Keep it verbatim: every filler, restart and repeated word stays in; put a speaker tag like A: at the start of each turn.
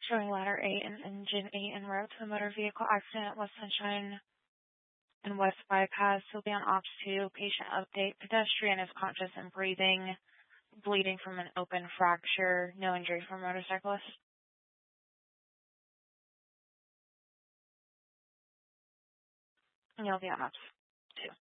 A: Showing ladder eight and engine eight en route to the motor vehicle accident, West Sunshine and West Bypass. Will be on ops two. Patient update. Pedestrian is conscious and breathing. Bleeding from an open fracture. No injury for motorcyclist. And you'll be on ops two.